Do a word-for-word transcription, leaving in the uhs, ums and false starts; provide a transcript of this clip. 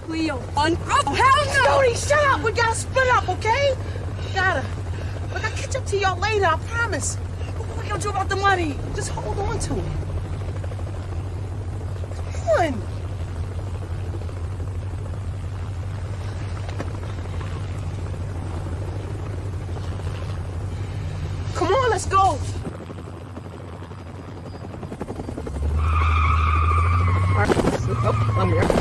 Cleo. Un- oh, hell no! Jody, shut up! We gotta split up, okay? Gotta. Look, I'll catch up to y'all later, I promise. What are we gonna do about the money? Just hold on to it. Come on. Come on, let's go. Oh, I'm here.